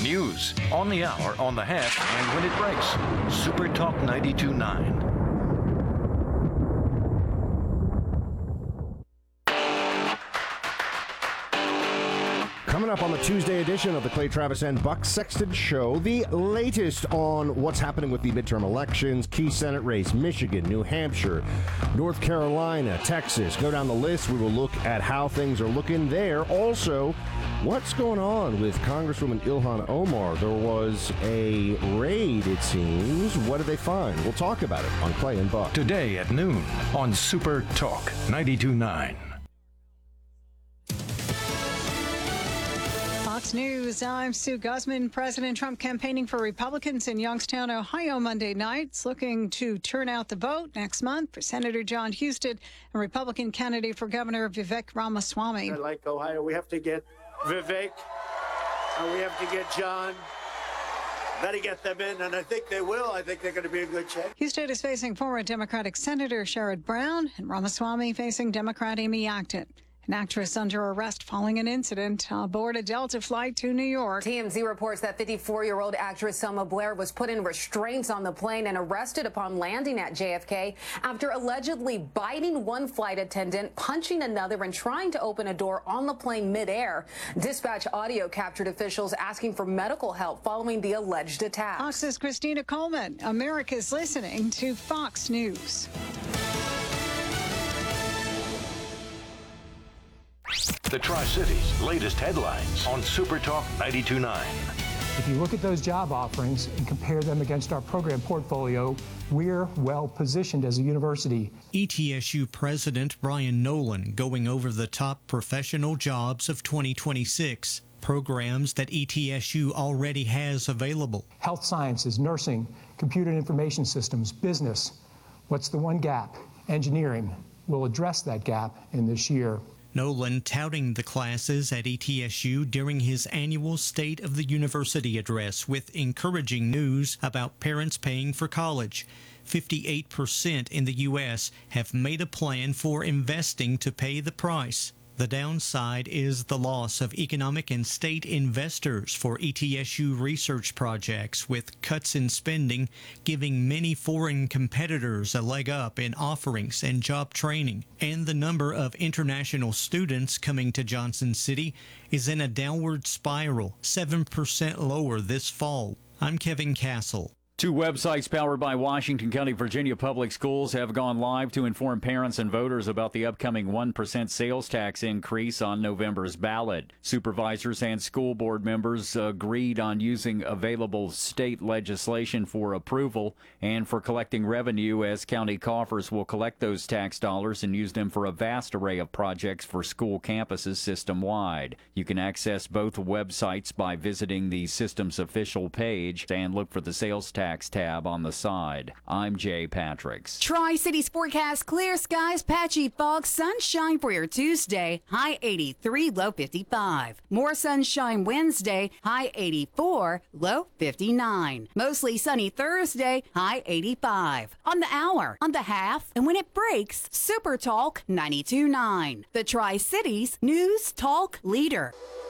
News, on the hour, on the half, and when it breaks. Super Talk 92.9. Coming up on the Tuesday edition of the Clay Travis and Buck Sexton Show, the latest on what's happening with the midterm elections, key Senate race, Michigan, New Hampshire, North Carolina, Texas. Go down the list. We will look at how things are looking there. Also, what's going on with Congresswoman Ilhan Omar? There was a raid, it seems. What did they find? We'll talk about it on Clay and Buck. Today at noon on Super Talk 92.9. Fox News, I'm Sue Guzman. President Trump campaigning for Republicans in Youngstown, Ohio Monday night, looking to turn out the vote next month for Senator John Husted and Republican candidate for Governor Vivek Ramaswamy. Like Ohio, we have to get Vivek and we have to get John. Got to get them in, and I think they will. I think they're going to be a good check. Husted is facing former Democratic Senator Sherrod Brown, and Ramaswamy facing Democrat Amy Acton. An actress under arrest following an incident aboard a Delta flight to New York. TMZ reports that 54-year-old actress Selma Blair was put in restraints on the plane and arrested upon landing at JFK after allegedly biting one flight attendant, punching another, and trying to open a door on the plane midair. Dispatch audio captured officials asking for medical help following the alleged attack. Fox's Christina Coleman. America's listening to Fox News. The Tri-Cities' latest headlines on Super Talk 92.9. If you look at those job offerings and compare them against our program portfolio, we're well positioned as a university. ETSU President Brian Nolan going over the top professional jobs of 2026, programs that ETSU already has available. Health sciences, nursing, computer and information systems, business. What's the one gap? Engineering. We'll address that gap in this year. Nolan touting the classes at ETSU during his annual State of the University address with encouraging news about parents paying for college. 58% in the U.S. have made a plan for investing to pay the price. The downside is the loss of economic and state investors for ETSU research projects, with cuts in spending giving many foreign competitors a leg up in offerings and job training. And the number of international students coming to Johnson City is in a downward spiral, 7% lower this fall. I'm Kevin Castle. 2 websites powered by Washington County, Virginia Public Schools have gone live to inform parents and voters about the upcoming 1% sales tax increase on November's ballot. Supervisors and school board members agreed on using available state legislation for approval and for collecting revenue, as county coffers will collect those tax dollars and use them for a vast array of projects for school campuses system-wide. You can access both websites by visiting the system's official page and look for the sales tax tab on the side. I'm Jay Patricks. Tri-Cities forecast: clear skies, patchy fog, sunshine for your Tuesday, high 83, low 55. More sunshine Wednesday, high 84, low 59. Mostly sunny Thursday, high 85. On the hour, on the half, and when it breaks, Super Talk 92.9. The Tri-Cities News Talk Leader.